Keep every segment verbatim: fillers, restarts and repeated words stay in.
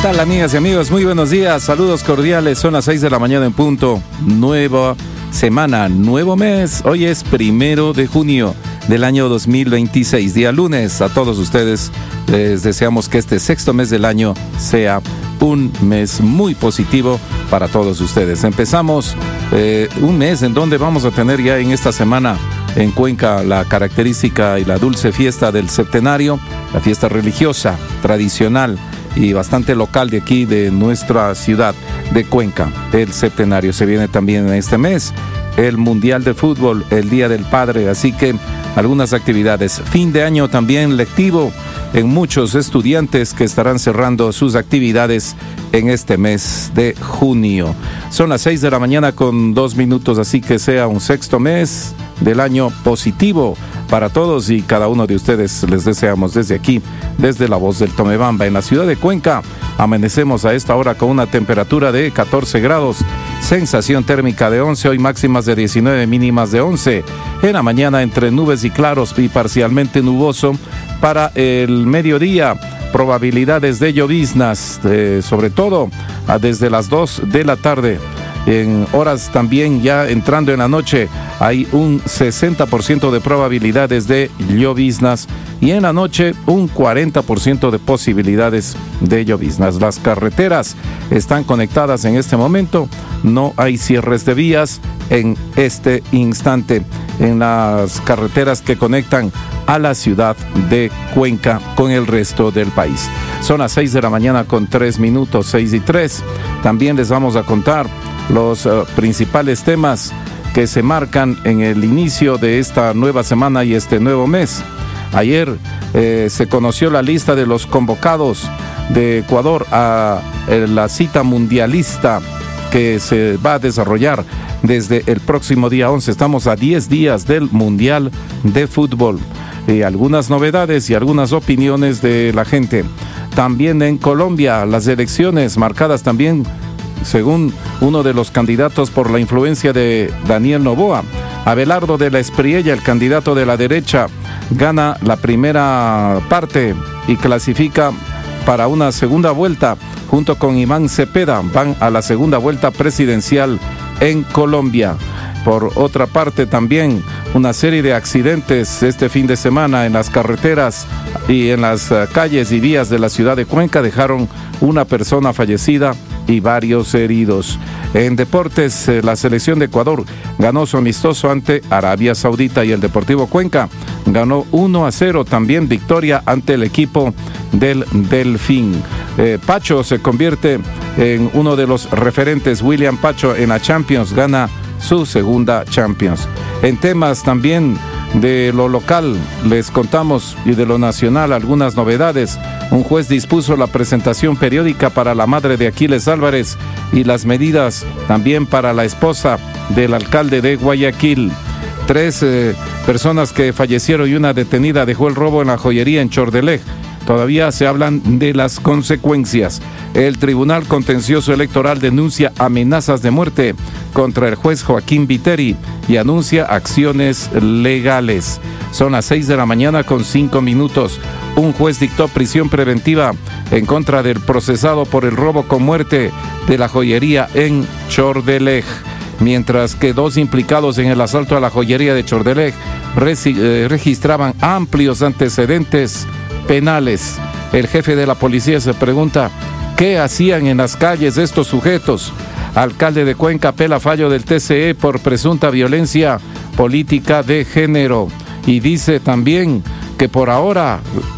tal, amigas y amigos? Muy buenos días, saludos cordiales. Son las seis de la mañana en punto. Nueva semana, nuevo mes. Hoy es primero de junio del año dos mil veintiséis, día lunes. A todos ustedes les deseamos que este sexto mes del año sea un mes muy positivo para todos ustedes. Empezamos eh, un mes en donde vamos a tener ya en esta semana en Cuenca la característica y la dulce fiesta del Septenario, la fiesta religiosa, tradicional y bastante local de aquí, de nuestra ciudad de Cuenca. El Septenario se viene también en este mes, el Mundial de Fútbol, el Día del Padre, así que algunas actividades. Fin de año también lectivo en muchos estudiantes que estarán cerrando sus actividades en este mes de junio. Son las seis de la mañana con dos minutos, así que sea un sexto mes del año positivo para todos y cada uno de ustedes. Les deseamos desde aquí, desde la voz del Tomebamba. En la ciudad de Cuenca amanecemos a esta hora con una temperatura de catorce grados, sensación térmica de once, hoy máximas de diecinueve, mínimas de once. En la mañana entre nubes y claros y parcialmente nuboso. Para el mediodía, probabilidades de lloviznas, eh, sobre todo a desde las dos de la tarde. En horas también ya entrando en la noche hay un sesenta por ciento de probabilidades de lloviznas y en la noche un cuarenta por ciento de posibilidades de lloviznas. Las carreteras están conectadas en este momento, no hay cierres de vías en este instante en las carreteras que conectan a la ciudad de Cuenca con el resto del país. Son las seis de la mañana con tres minutos, seis y tres. También les vamos a contar los uh, principales temas que se marcan en el inicio de esta nueva semana y este nuevo mes. Ayer eh, se conoció la lista de los convocados de Ecuador a eh, la cita mundialista que se va a desarrollar desde el próximo día once. Estamos a diez días del Mundial de Fútbol. Eh, algunas novedades y algunas opiniones de la gente. También en Colombia, las elecciones marcadas también según uno de los candidatos por la influencia de Daniel Noboa. Abelardo de la Espriella, el candidato de la derecha, gana la primera parte y clasifica para una segunda vuelta junto con Iván Cepeda. Van a la segunda vuelta presidencial en Colombia. Por otra parte, también una serie de accidentes este fin de semana en las carreteras y en las uh, calles y vías de la ciudad de Cuenca dejaron una persona fallecida y varios heridos. En deportes, eh, la selección de Ecuador ganó su amistoso ante Arabia Saudita y el Deportivo Cuenca ganó uno a cero, también victoria ante el equipo del Delfín. Eh, Pacho se convierte en uno de los referentes. William Pacho en la Champions gana su segunda Champions. En temas también de lo local, les contamos, y de lo nacional, algunas novedades. Un juez dispuso la presentación periódica para la madre de Aquiles Álvarez y las medidas también para la esposa del alcalde de Guayaquil. Tres eh, personas que fallecieron y una detenida dejó el robo en la joyería en Chordelej. Todavía se hablan de las consecuencias. El Tribunal Contencioso Electoral denuncia amenazas de muerte contra el juez Joaquín Viteri y anuncia acciones legales. Son las seis de la mañana con cinco minutos. Un juez dictó prisión preventiva en contra del procesado por el robo con muerte de la joyería en Chordelej. Mientras que dos implicados en el asalto a la joyería de Chordelej resi- eh, registraban amplios antecedentes penales. El jefe de la policía se pregunta ¿qué hacían en las calles estos sujetos? Alcalde de Cuenca apela fallo del T C E por presunta violencia política de género y dice también que por ahora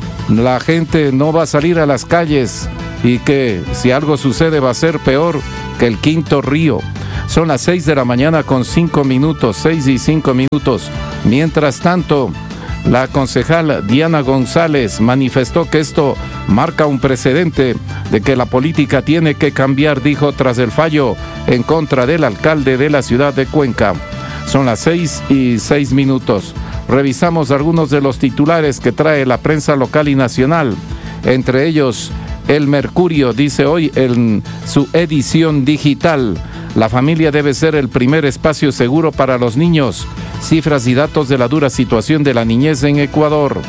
la gente no va a salir a las calles y que si algo sucede va a ser peor que el Quinto Río. Son las seis de la mañana con cinco minutos, seis y cinco minutos. Mientras tanto, la concejal Diana González manifestó que esto marca un precedente de que la política tiene que cambiar, dijo, tras el fallo en contra del alcalde de la ciudad de Cuenca. Son las seis y seis minutos. Revisamos algunos de los titulares que trae la prensa local y nacional. Entre ellos, El Mercurio dice hoy en su edición digital: la familia debe ser el primer espacio seguro para los niños. Cifras y datos de la dura situación de la niñez en Ecuador.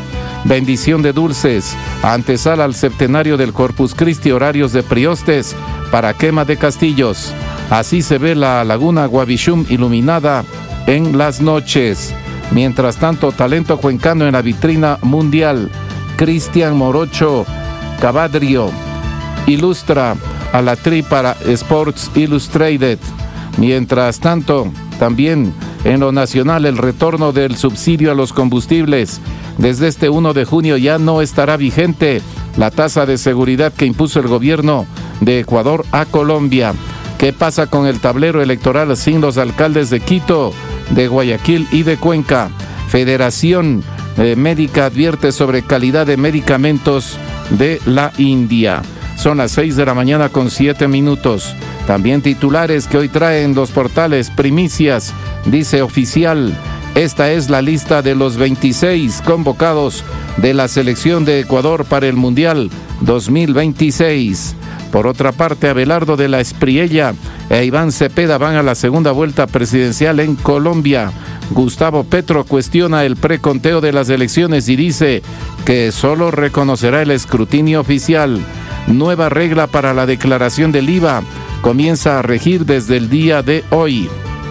bendición de dulces, antesala al septenario del Corpus Christi, horarios de priostes para quema de castillos. Así se ve la laguna Guavishum iluminada en las noches. Mientras tanto, talento cuencano en la vitrina mundial. Cristian Morocho Cavadrio ilustra a la tri para Sports Illustrated. Mientras tanto, también en lo nacional, el retorno del subsidio a los combustibles. Desde este primero de junio ya no estará vigente la tasa de seguridad que impuso el gobierno de Ecuador a Colombia. ¿Qué pasa con el tablero electoral sin los alcaldes de Quito, de Guayaquil y de Cuenca? Federación eh, Médica advierte sobre calidad de medicamentos de la India. Son las seis de la mañana con siete minutos. También titulares que hoy traen los portales primicias. Dice oficial, esta es la lista de los veintiséis convocados de la selección de Ecuador para el Mundial dos mil veintiséis. Por otra parte, Abelardo de la Espriella e Iván Cepeda van a la segunda vuelta presidencial en Colombia. Gustavo Petro cuestiona el preconteo de las elecciones y dice que solo reconocerá el escrutinio oficial. Nueva regla para la declaración del I V A comienza a regir desde el día de hoy.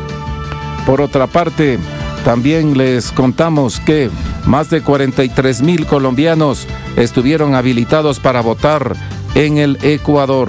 Por otra parte, también les contamos que más de cuarenta y tres mil colombianos estuvieron habilitados para votar en el Ecuador.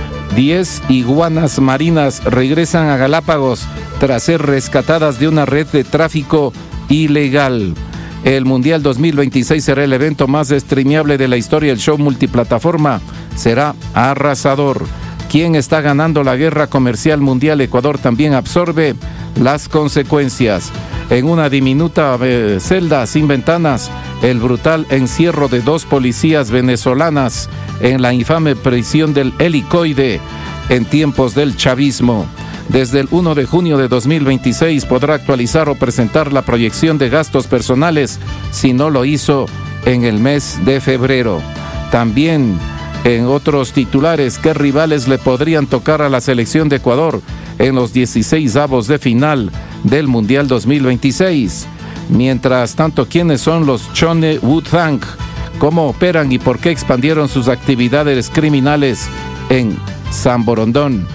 diez iguanas marinas regresan a Galápagos tras ser rescatadas de una red de tráfico ilegal. El Mundial dos mil veintiséis será el evento más streameable de la historia. El show multiplataforma será arrasador. ¿Quién está ganando la guerra comercial mundial? Ecuador también absorbe las consecuencias. En una diminuta eh, celda sin ventanas, el brutal encierro de dos policías venezolanas en la infame prisión del Helicoide en tiempos del chavismo. Desde el primero de junio de dos mil veintiséis podrá actualizar o presentar la proyección de gastos personales si no lo hizo en el mes de febrero. También en otros titulares, ¿qué rivales le podrían tocar a la selección de Ecuador en los dieciseisavos de final del Mundial dos mil veintiséis? Mientras tanto, ¿quiénes son los Chone Wu-Tang? ¿Cómo operan y por qué expandieron sus actividades criminales en San Borondón?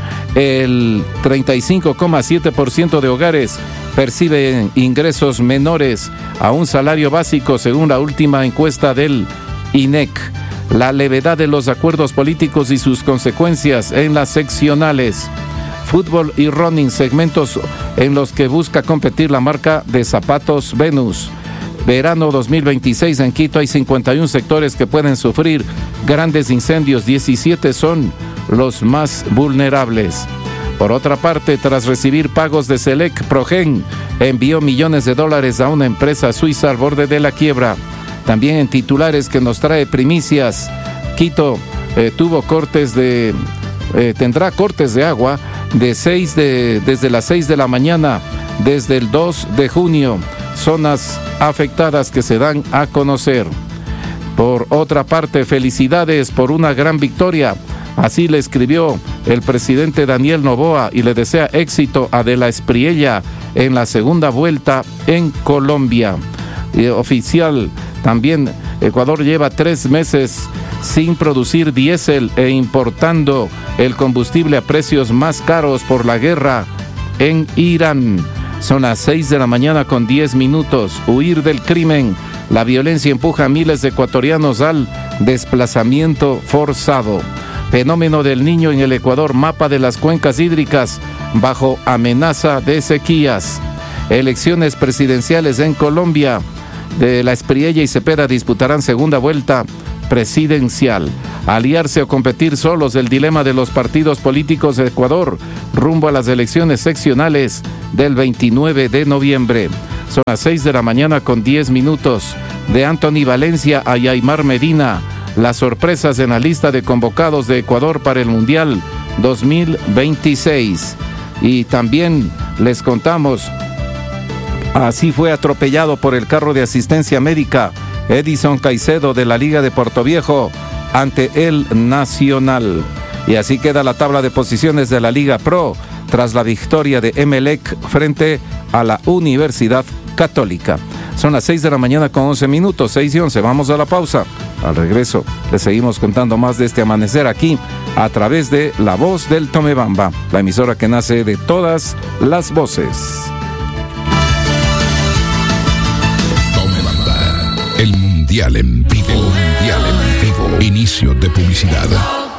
El treinta y cinco coma siete por ciento de hogares perciben ingresos menores a un salario básico según la última encuesta del I N E C. La levedad de los acuerdos políticos y sus consecuencias en las seccionales. Fútbol y running, segmentos en los que busca competir la marca de zapatos Venus. Verano dos mil veintiséis en Quito hay cincuenta y uno sectores que pueden sufrir grandes incendios, diecisiete son los más vulnerables. Por otra parte, tras recibir pagos de Selec, Progen envió millones de dólares a una empresa suiza al borde de la quiebra. También en titulares que nos trae primicias, Quito eh, tuvo cortes de, eh, tendrá cortes de agua de seis de, desde las seis de la mañana, desde el dos de junio, zonas afectadas que se dan a conocer. Por otra parte, felicidades por una gran victoria. Así le escribió el presidente Daniel Noboa y le desea éxito a De la Espriella en la segunda vuelta en Colombia. Y oficial, también Ecuador lleva tres meses sin producir diésel e importando el combustible a precios más caros por la guerra en Irán. Son las seis de la mañana con diez minutos. Huir del crimen. La violencia empuja a miles de ecuatorianos al desplazamiento forzado. Fenómeno del Niño en el Ecuador. Mapa de las cuencas hídricas bajo amenaza de sequías. Elecciones presidenciales en Colombia. De la Espriella y Cepeda disputarán segunda vuelta presidencial. Aliarse o competir solos, el dilema de los partidos políticos de Ecuador rumbo a las elecciones seccionales del veintinueve de noviembre. Son las seis de la mañana con diez minutos. De Anthony Valencia a Yaimar Medina, las sorpresas en la lista de convocados de Ecuador para el Mundial dos mil veintiséis. Y también les contamos, así fue atropellado por el carro de asistencia médica Edison Caicedo de la Liga de Portoviejo ante el Nacional. Y así queda la tabla de posiciones de la Liga Pro tras la victoria de Emelec frente a la Universidad Católica. Son las seis de la mañana con once minutos, seis y once. Vamos a la pausa. Al regreso, les seguimos contando más de este amanecer aquí, a través de La Voz del Tomebamba, la emisora que nace de todas las voces. Tomebamba, el mundial en vivo, mundial en vivo. Inicio de publicidad.